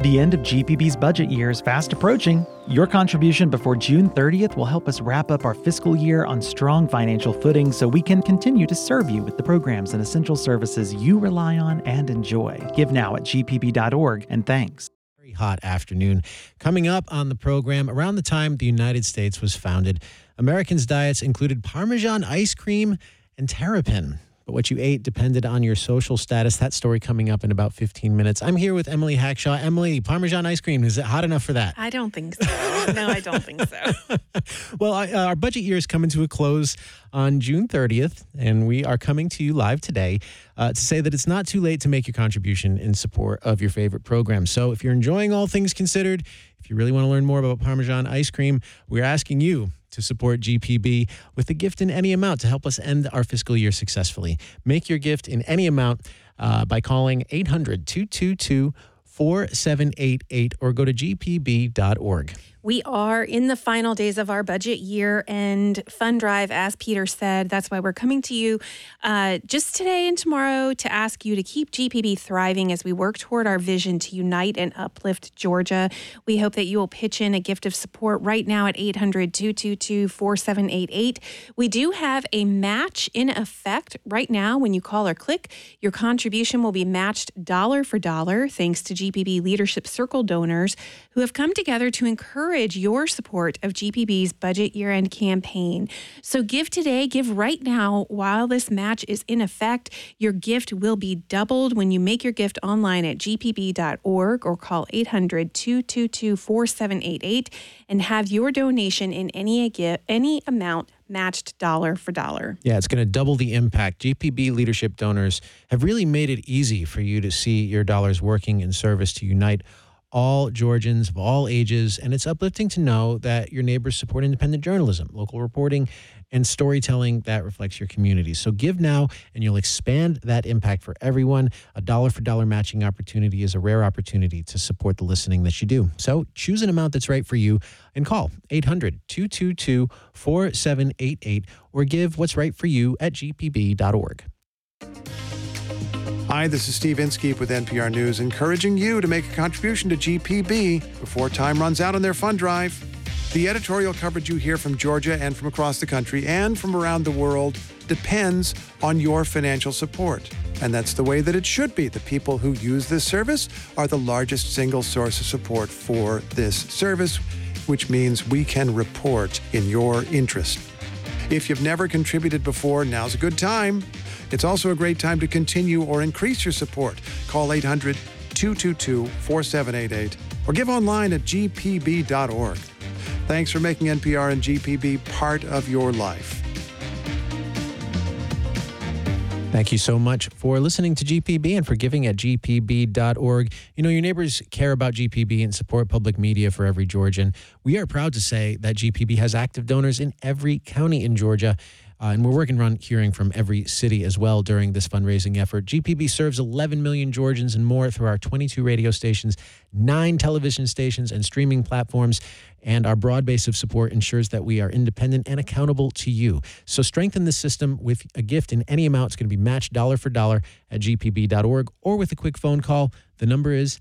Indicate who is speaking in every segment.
Speaker 1: The end of GPB's budget year is fast approaching. Your contribution before June 30th will help us wrap up our fiscal year on strong financial footing so we can continue to serve you with the programs and essential services you rely on and enjoy. Give now at gpb.org, and thanks.
Speaker 2: Very hot afternoon. Coming up on the program, around the time the United States was founded, Americans' diets included Parmesan ice cream and Terrapin. But what you ate depended on your social status. That story coming up in about 15 minutes. I'm here with Emily Hackshaw. Emily, Parmesan ice cream, is it hot enough for that?
Speaker 3: I don't think so. No, I don't think so.
Speaker 2: Well, our budget year is coming to a close on June 30th, and we are coming to you live today to say that it's not too late to make your contribution in support of your favorite program. So if you're enjoying All Things Considered, if you really want to learn more about Parmesan ice cream, we're asking you to support GPB with a gift in any amount to help us end our fiscal year successfully. Make your gift in any amount by calling 800-222-4788 or go to gpb.org.
Speaker 3: We are in the final days of our budget year and fund drive, as Peter said. That's why we're coming to you just today and tomorrow to ask you to keep GPB thriving as we work toward our vision to unite and uplift Georgia. We hope that you will pitch in a gift of support right now at 800-222-4788. We do have a match in effect right now. When you call or click, your contribution will be matched dollar for dollar thanks to GPB Leadership Circle donors who have come together to encourage your support of GPB's budget year-end campaign. So give today, give right now while this match is in effect. Your gift will be doubled when you make your gift online at gpb.org or call 800-222-4788 and have your donation in any amount matched dollar for dollar.
Speaker 2: Yeah, it's going to double the impact. GPB leadership donors have really made it easy for you to see your dollars working in service to unite all Georgians of all ages, and it's uplifting to know that your neighbors support independent journalism, local reporting, and storytelling that reflects your community. So give now, and you'll expand that impact for everyone. A dollar-for-dollar matching opportunity is a rare opportunity to support the listening that you do. So choose an amount that's right for you and call 800-222-4788 or give what's right for you at gpb.org.
Speaker 4: Hi, this is Steve Inskeep with NPR News, encouraging you to make a contribution to GPB before time runs out on their fund drive. The editorial coverage you hear from Georgia and from across the country and from around the world depends on your financial support. And that's the way that it should be. The people who use this service are the largest single source of support for this service, which means we can report in your interest. If you've never contributed before, now's a good time. It's also a great time to continue or increase your support. Call 800-222-4788 or give online at gpb.org. Thanks for making NPR and GPB part of your life.
Speaker 2: Thank you so much for listening to GPB and for giving at gpb.org. You know, your neighbors care about GPB and support public media for every Georgian. We are proud to say that GPB has active donors in every county in Georgia. And we're working on hearing from every city as well during this fundraising effort. GPB serves 11 million Georgians and more through our 22 radio stations, 9 television stations, and streaming platforms. And our broad base of support ensures that we are independent and accountable to you. So strengthen the system with a gift in any amount. It's going to be matched dollar for dollar at gpb.org or with a quick phone call. The number is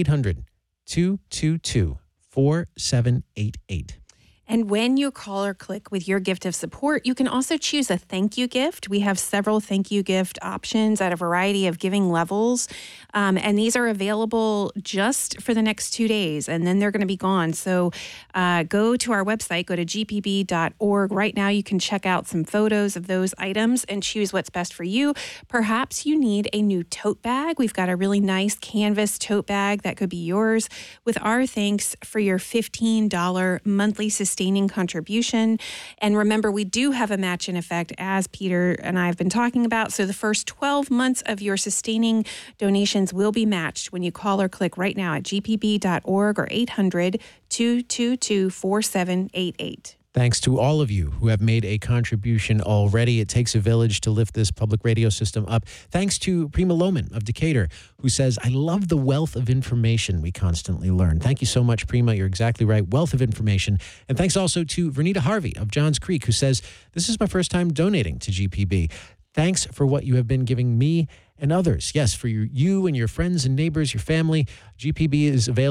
Speaker 2: 800-222-4788.
Speaker 3: And when you call or click with your gift of support, you can also choose a thank you gift. We have several thank you gift options at a variety of giving levels. And these are available just for the next 2 days, and then they're going to be gone. So go to our website, go to gpb.org. Right now, you can check out some photos of those items and choose what's best for you. Perhaps you need a new tote bag. We've got a really nice canvas tote bag that could be yours with our thanks for your $15 monthly sustaining contribution. And remember, we do have a match in effect, as Peter and I have been talking about. So the first 12 months of your sustaining donations will be matched when you call or click right now at gpb.org or 800-222-4788.
Speaker 2: Thanks to all of you who have made a contribution already. It takes a village to lift this public radio system up. Thanks to Prima Lohman of Decatur, who says, I love the wealth of information we constantly learn. Thank you so much, Prima. You're exactly right. Wealth of information. And thanks also to Vernita Harvey of Johns Creek, who says, this is my first time donating to GPB. Thanks for what you have been giving me and others. Yes, for you and your friends and neighbors, your family. GPB is available